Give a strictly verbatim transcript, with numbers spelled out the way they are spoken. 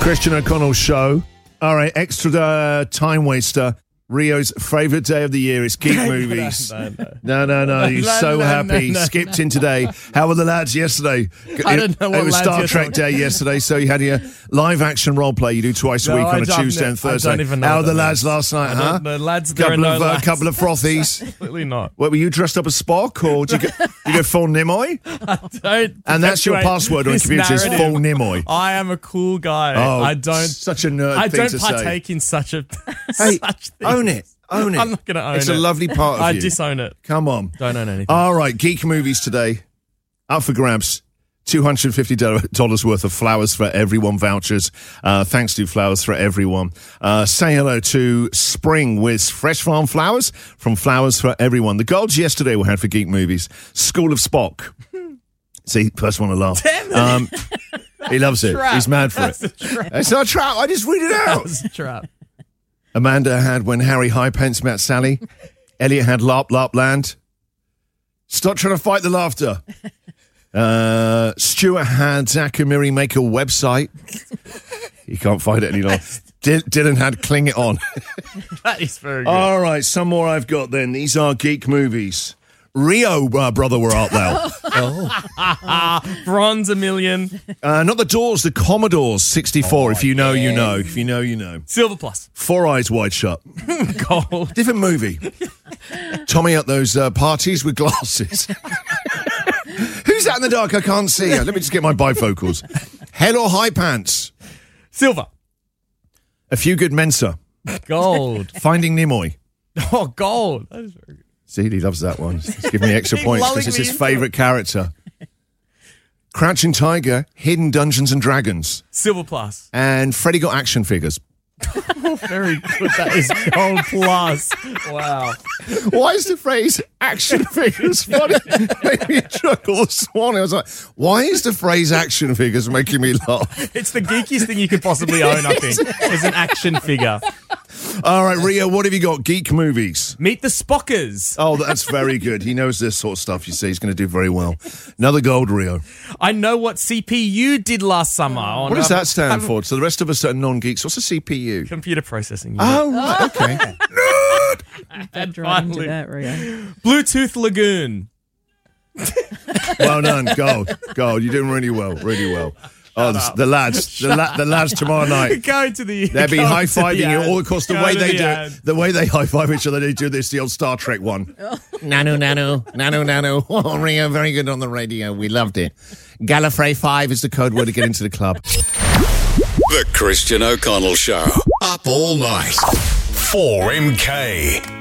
Christian O'Connell Show. All right, extra uh, time waster. Rio's favourite day of the year is geek movies. No, no, no. No, no, no. He's No, so no, happy. no, no, Skipped in today. How were the lads yesterday? I don't know what It was lads Star you're Trek talking- Day yesterday, so you had your live action role play you do twice a No, week I on a don't- Tuesday I and Thursday. don't even know How what were the that lads means. last night, I huh? don't- the lads, there are couple no of, uh, lads. couple of frothies. Absolutely not. What, were you dressed up as Spock, or did you go, did you go full Nimoy? Don't And that's your perpetuate password on this computers, narrative. full Nimoy. I am a cool guy. Oh, I don't. such a nerd I thing don't to say. partake in such a. Hey, such things. own it. Own it. I'm not going to own it's it. It's a lovely part of I you. disown it. Come on. Don't own anything. All right, geek movies today. Up for grabs. two hundred fifty dollars worth of Flowers for Everyone vouchers. Uh, thanks to Flowers for Everyone. Uh, say hello to Spring with Fresh Farm Flowers from Flowers for Everyone. The golds yesterday we had for geek movies. School of Spock. See, first one to laugh. Damn it. Um, he loves it. Trap. He's mad for That's it. a trap. It's not a trap. I just read it out. That's a trap. Amanda had When Harry Highpence Met Sally. Elliot had Larp Larp Land. Stop trying to fight the laughter. Uh, Stuart had Zach and Miri make a website. He can't find it any longer. D- Dylan had Cling It On. That is very good. All right, some more I've got then. These are geek movies. Rio, uh, brother, where art thou? Bronze a million. Uh, not the Doors, the Commodores, sixty-four. If you know, you know. If you know, you know. Silver plus. Four Eyes Wide Shut. Gold. Different movie. Tommy at those uh, parties with glasses. Who's that in the dark? I can't see. Let me just get my bifocals. Hell or High Pants. Silver. A Few Good Mensa. Gold. Finding Nimoy. Oh, gold. That is very good. See, he loves that one. He's giving me extra Keep points lulling because it's me his into favourite character. Crouching Tiger, Hidden Dungeons and Dragons. Silver plus. And Freddy Got Action Figures. Very good. That is gold plus. Wow. Why is the phrase action figures funny? Made me chuckle this morning. I was like, why is the phrase action figures making me laugh? It's the geekiest thing you could possibly own, I think, is an action figure. All right, Rio, what have you got? Geek movies. Meet the Spockers. Oh, that's very good. He knows this sort of stuff, you see. He's going to do very well. Another gold, Rio. I know what C P U did last summer. On What does a- that stand um, for? So the rest of us are non-geeks. What's a C P U? Computer processing unit. Oh, right, okay. Nerd! Fed right into finally. that, Rio. Bluetooth Lagoon. Well done, gold. Gold. You're doing really well, really well. Oh, the, the lads, the, la- the lads tomorrow night. Go to the. They'll be go to high-fiving the you ad. all across the Go way to they the do ad. it. The way they high-five each other, they do this, the old Star Trek one. Nanu, nanu, nanu, nanu. Oh, Rio, very good on the radio. We loved it. Gallifrey five is the code word to get into the club. The Christian O'Connell Show. Up all night. four M K.